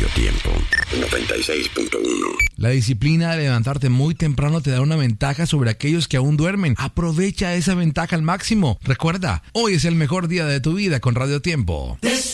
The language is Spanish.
Tiempo 96.1. La disciplina de levantarte muy temprano te da una ventaja sobre aquellos que aún duermen. Aprovecha esa ventaja al máximo. Recuerda, hoy es el mejor día de tu vida con Radio Tiempo.